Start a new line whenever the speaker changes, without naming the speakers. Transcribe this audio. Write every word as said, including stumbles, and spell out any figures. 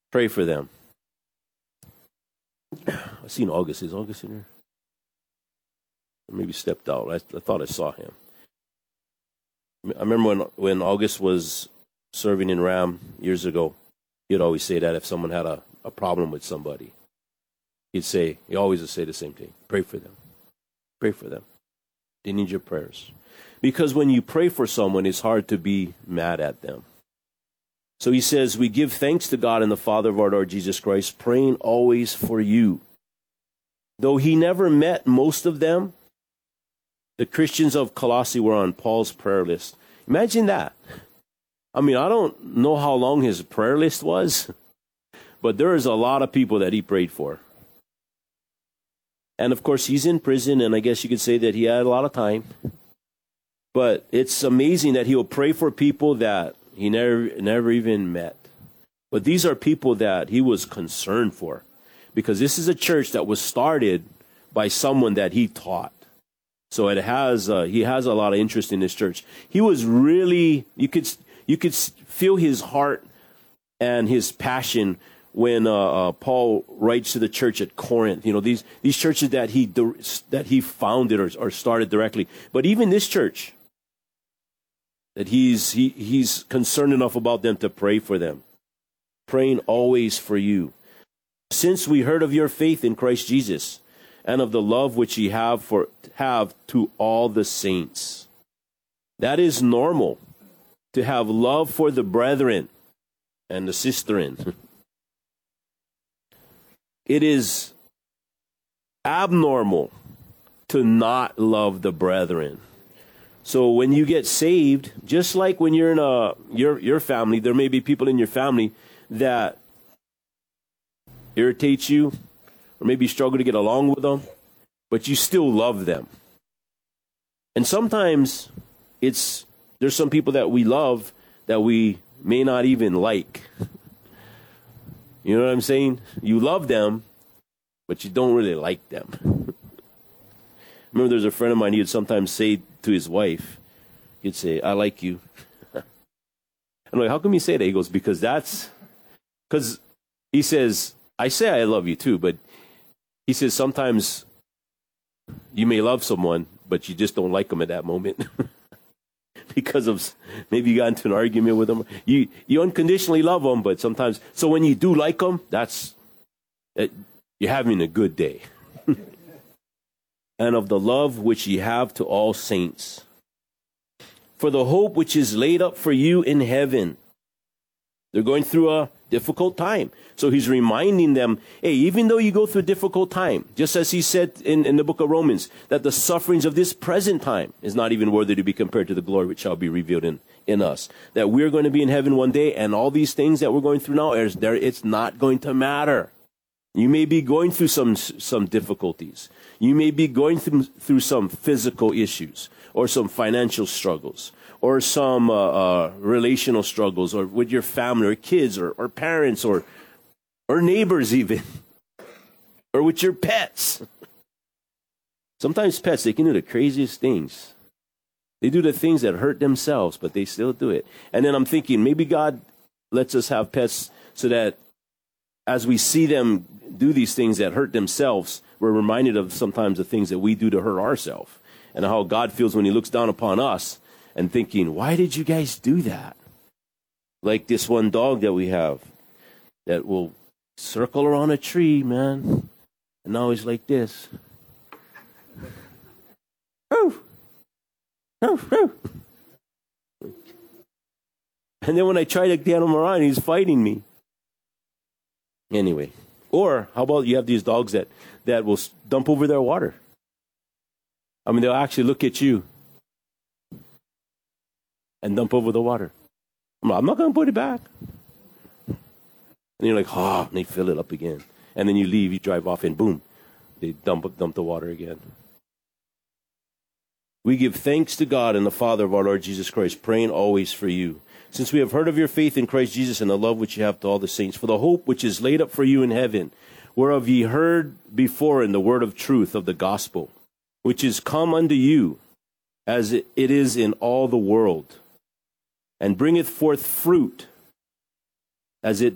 Pray for them. I've seen August. Is August in here? Maybe stepped out. I, I thought I saw him. I remember when, when August was serving in Ram years ago, he'd always say that if someone had a, a problem with somebody, he'd say, he always would say the same thing. Pray for them. Pray for them. They need your prayers. Because when you pray for someone, it's hard to be mad at them. So he says, we give thanks to God and the Father of our Lord Jesus Christ, praying always for you. Though he never met most of them, the Christians of Colossae were on Paul's prayer list. Imagine that. I mean, I don't know how long his prayer list was, but there is a lot of people that he prayed for. And of course, he's in prison, and I guess you could say that he had a lot of time. But it's amazing that he'll pray for people that he never, never even met. But these are people that he was concerned for, because this is a church that was started by someone that he taught. So it has, uh, he has a lot of interest in this church. He was really, you could, you could feel his heart and his passion when uh, uh, Paul writes to the church at Corinth. You know, these these churches that he that he founded or, or started directly. But even this church, that he's he, he's concerned enough about them to pray for them, praying always for you. Since we heard of your faith in Christ Jesus, and of the love which ye have for have to all the saints. That is normal, to have love for the brethren and the sisterin. It is abnormal to not love the brethren. So when you get saved, just like when you're in a your your family, there may be people in your family that irritate you, or maybe you struggle to get along with them, but you still love them. And sometimes it's there's some people that we love that we may not even like. You know what I'm saying? You love them, but you don't really like them. Remember, there's a friend of mine, he would sometimes say to his wife, he'd say, I like you. I'm like, how come you say that? He goes, because that's, because he says, I say I love you too, but he says sometimes you may love someone, but you just don't like them at that moment. Because of maybe you got into an argument with them. You you unconditionally love them, but sometimes, so when you do like them, that's, it, you're having a good day. And of the love which ye have to all saints, for the hope which is laid up for you in heaven. They're going through a difficult time. So he's reminding them, hey, even though you go through a difficult time, just as he said in, in the book of Romans, that the sufferings of this present time is not even worthy to be compared to the glory which shall be revealed in, in us. That we're going to be in heaven one day, and all these things that we're going through now, is there, it's not going to matter. You may be going through some some difficulties. You may be going through, through some physical issues, or some financial struggles, or some uh, uh, relational struggles, or with your family, or kids, or, or parents, or or neighbors even, or with your pets. Sometimes pets, they can do the craziest things. They do the things that hurt themselves, but they still do it. And then I'm thinking, maybe God lets us have pets so that as we see them do these things that hurt themselves, we're reminded of sometimes the things that we do to hurt ourselves, and how God feels when he looks down upon us and thinking, why did you guys do that? Like this one dog that we have that will circle around a tree, man, and always like this. Oh, oh, oh. And then when I try to get him around, he's fighting me. Anyway, or how about you have these dogs that, that will dump over their water? I mean, they'll actually look at you and dump over the water. I'm, like, I'm not going to put it back. And you're like, oh, and they fill it up again. And then you leave, you drive off, and boom, they dump, dump the water again. We give thanks to God and the Father of our Lord Jesus Christ, praying always for you, since we have heard of your faith in Christ Jesus and the love which you have to all the saints, for the hope which is laid up for you in heaven, whereof ye heard before in the word of truth of the gospel, which is come unto you, as it is in all the world, and bringeth forth fruit, as it